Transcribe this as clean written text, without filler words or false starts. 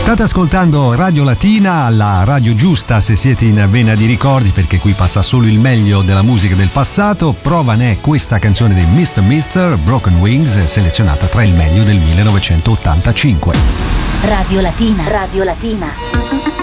State ascoltando Radio Latina, la radio giusta se siete in vena di ricordi, perché qui passa solo il meglio della musica del passato. Prova ne è questa canzone dei Mr. Mister, Broken Wings, selezionata tra il meglio del 1985. Radio Latina. Radio Latina.